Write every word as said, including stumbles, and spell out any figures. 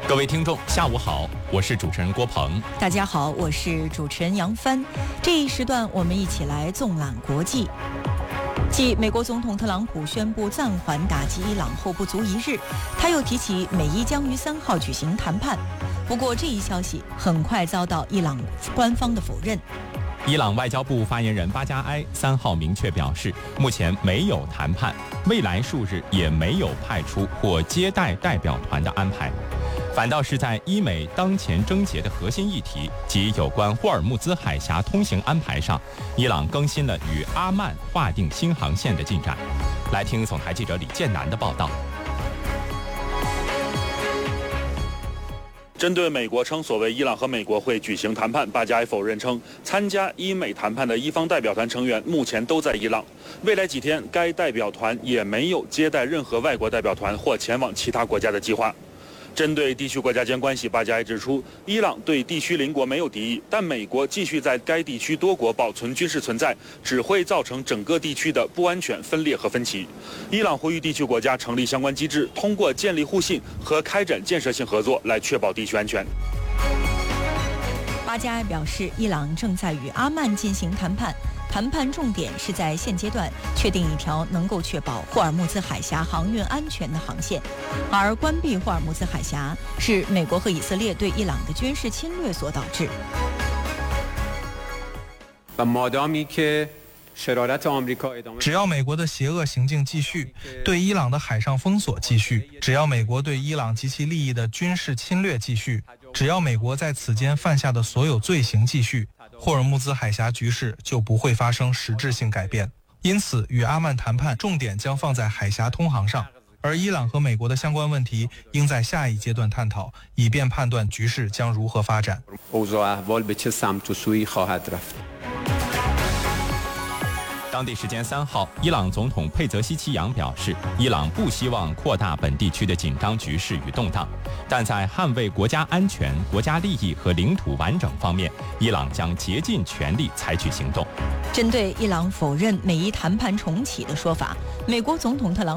各位听众，下午好，我是主持人郭鹏。 大家好，我是主持人杨帆。这一时段，我们一起来纵览国际。继美国总统特朗普宣布暂缓打击伊朗后不足一日，他又提起美伊将于三号举行谈判。不过，这一消息很快遭到伊朗官方的否认。 伊朗外交部发言人巴加埃三号明确表示，目前没有谈判，未来数日也没有派出或接待代表团的安排，反倒是在伊美当前症结的核心议题及有关霍尔木兹海峡通行安排上，伊朗更新了与阿曼划定新航线的进展。来听总台记者李建南的报道。 针对美国称所谓伊朗和美国会举行谈判，巴加埃否认称，参加伊美谈判的伊方代表团成员目前都在伊朗，未来几天该代表团也没有接待任何外国代表团或前往其他国家的计划。针对地区国家间关系，巴加埃指出，伊朗对地区邻国没有敌意，但美国继续在该地区多国保存军事存在，只会造成整个地区的不安全、分裂和分歧。伊朗呼吁地区国家成立相关机制，通过建立互信和开展建设性合作来确保地区安全。 巴加埃表示，伊朗正在与阿曼进行谈判，谈判重点是在现阶段确定一条能够确保霍尔木兹海峡航运安全的航线，而关闭霍尔木兹海峡是美国和以色列对伊朗的军事侵略所导致。 只要美国的邪恶行径继续，对伊朗的海上封锁继续，只要美国对伊朗及其利益的军事侵略继续，只要美国在此间犯下的所有罪行继续，霍尔木兹海峡局势就不会发生实质性改变。因此，与阿曼谈判重点将放在海峡通航上，而伊朗和美国的相关问题应在下一阶段探讨，以便判断局势将如何发展。 当地时间三号，伊朗总统佩泽西奇扬表示，伊朗不希望扩大本地区的紧张局势与动荡，但在捍卫国家安全、国家利益和领土完整方面，伊朗将竭尽全力采取行动。 针对伊朗否认美伊谈判重启的说法，美国总统特朗普